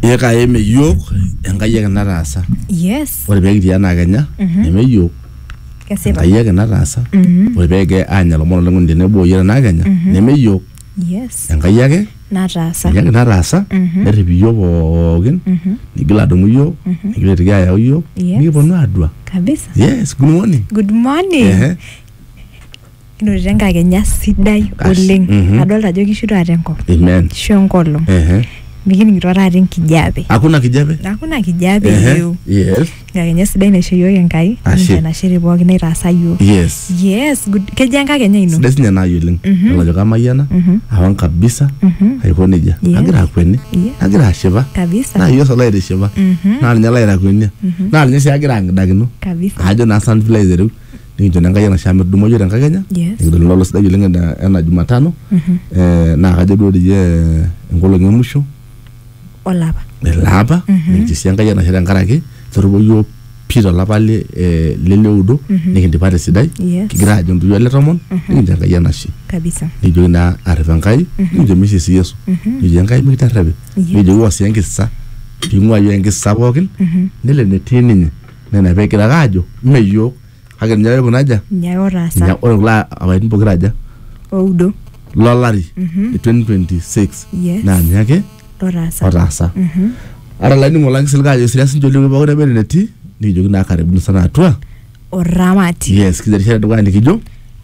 Peka eme yok enkai nataasa. Yes. Ore pee kitii ena Kenya eme yok. Kesipa. Enkai nataasa. Ore pee anya lomon oleng tenebo yiok ena Kenya neme yok. Yes. Enkai ake nataasa. Enkai nataasa nerip yiok pookin. Nigil adumu yiok, nigil aitoki ayau yiok, nikiponu adua. Kabisa. Yes, good morning. Good morning. Kinotito enkakenya sidai oleng. Adolta ajo kishuto ate enkop. Amen. Kishu enkolong. Mikiningito taata enkijape. Hakuna kijape? Hakuna kijape yieu. Yes. Enkakenya sidai naisho yiok Enkai. Ninche nashere pookin naitaasa yiok. Yes. Yes, good. Keja enkakenya ino? Sidai sinye naai oleng. Yiolo ajo kamayiana, awang kabisa, aiko nejia. Agira akweni, agira ashipa. Kabisa. Naa yiok solo aitishipa. Naa ninye lairakwenia. Naa ninye sii agira ang'idakino. Kabisa. Ajo naa sana vile aitereu. Nikincho Enkai enashe amu etudumuo yiok tenkakenya. Nikidol lolo sidai oleng ena Jumatano. Naa kajo duo diyie enkolong emusho. Olapa. Elapa. Nikincho sii Enkai enashe tenkaraki etutumo yiok pii tolapa leudo. Nikindipa tesidai. Kigira ajing yiok le tomon. Nikincho Enkai enashe. Kabisa. Nikijoki naa arrep Enkai. Nikincho Mrs. Yesu. Nikijoki Enkai mikitarrepi. Nikijoki wosi enkisisa. Piing'ua yiok enkisisa pookin. Nelo enetii ninye. Nena peegira ake aajo mee yiok. Kake ninye ake kunaja? Ninye otaasa. Ore kulo apaitin pokira aja? Oudo. Lolari 2026. Naa ninye ake otaasa. Ara laining'ok lang silika ajo sidia sinche oleng pookin neme enetii. Nikijoki naa karibuni sana atua Oramati. Yes, kitirishana edukuya nikijo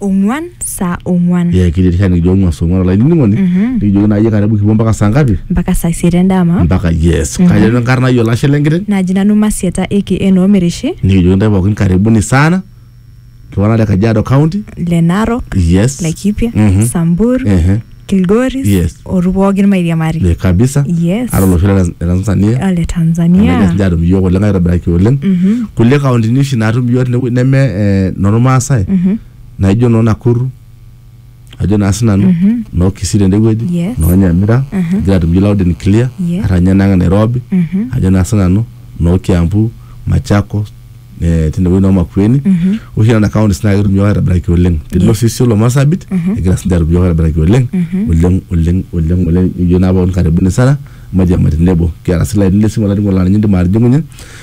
4:04. Kitirishana nikijo 4:04 olainining'oni. Nikijoki naa yie karibu kipuo mpaka saa ngapi? Mpaka saa 6 endama. Mpaka yes. Kajo enkarna yiok lashe lenkiteng. Naji nanu Masieta aka Noomerishe. Nikijoki ntae pookin karibuni sana. Kiwana le Kajiado County. Le Narok. Yes. Laikipia. Samburu. Kilgoris. Yes. Orupoogin mairiamari. Kabisa. Yes. Ara olosho le Tanzania. Le Tanzania. Kajiado yiok oleng aitobiraki oleng. Kulie kauntini oshi naatum yiok neme normaasai. Naijo noo Nakuru. Ajo naa sinanu. Noo Kisii tendewueji. Noo Nyamira. Egira atum yiok loud and clear. Ata nye nang Nairobi. Ajo naa sinanu. Noo Kiambu. Machakos. Tendewueji noo Makueni. Oshi nena counties naa ketum yiok aitobiraki oleng. Tenilo sii Isiolo Marsabit. Egira sinche atum yiok aitobiraki oleng. Oleng. Ijo naa pookin karibuni sana. Mairiamari tenebo. Kiata sii lainini lesimu olainining'oni laa ninye indim atijing'unye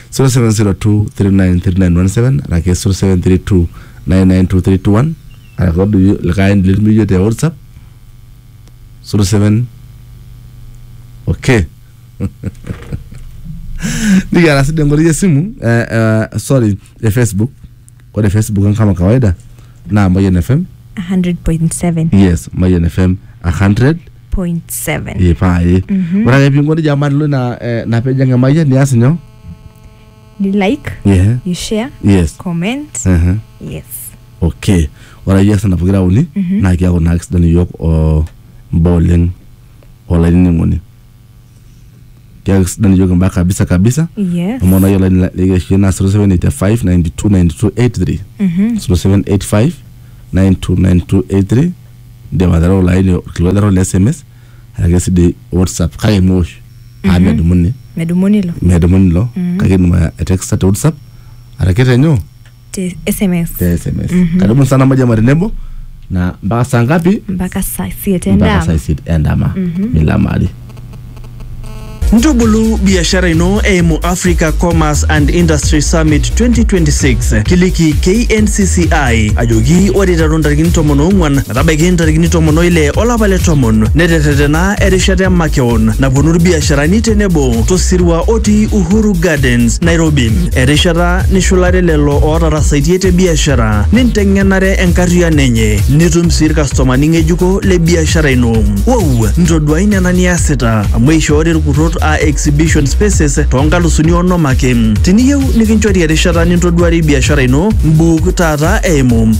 0702393917 arake 0732992321 arake duo likae aini litum yiok te WhatsApp 07 okay. Nikiata sii enkoitoi esimu sorry Facebook. Ore Facebook ang kama kawaida naa Mayian FM 100.7. Yes, Mayian FM 100.7. Pae. Ore ake piinko nejia amatilo na page ang Mayian nias nyoo? You like, you share, comment. Yes. Okay. Ore yes na pokira uni naa kiaku naa kisidan yiok mbaa oleng olainining'oni. Kiaku kisidan yiok mbaa kabisa. Yes. Amona yiolo likiashie naa 0785929283. 0785929283. Ndio adaro laini kilodaro le SMS. Arake sidi WhatsApp kake mosh. Medumuni lo. Kake numa text at WhatsApp. Arake tenyo te SMS. Karibu sana Mairiamari tenebo na mpaka saa ngapi? Mpaka saa 6 endama. Milamari. Ntubulu biashara ino eimu Africa Commerce and Industry Summit 2026 kiliki KNCCI ajoki ore taron tarikini 14 metabaiki tarikini 16 olapa le 10 netetetena erishata makeon naponu biasharani tenebo tosirua otii Uhuru Gardens Nairobi. Erishata nishulare lelo ootarasaitie te biashara ninteng'enare enkarriyiano enye nitum sii irkastomani ng'ejuko le biashara ino. Wow, ntoduai nena niasita amu eishoori irkurrot exhibition spaces tonkalusuni onom ake. Tiniyieu nikinchori erishata nintoduari biashara ino mbuuk taata eimu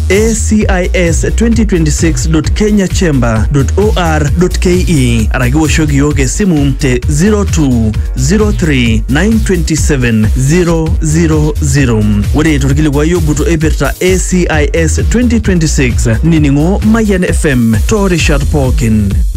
acis2026.kenyachamber.or.ke araki woshoki yiok esimu te 0203927000. Ore torkilikuai oguto eipirta ACIS 2026 nining'o Mayian FM toorishat pookin.